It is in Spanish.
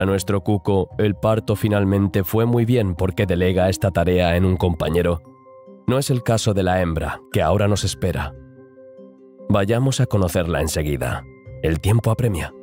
A nuestro cuco, el parto finalmente fue muy bien porque delega esta tarea en un compañero. No es el caso de la hembra, que ahora nos espera. Vayamos a conocerla enseguida. El tiempo apremia.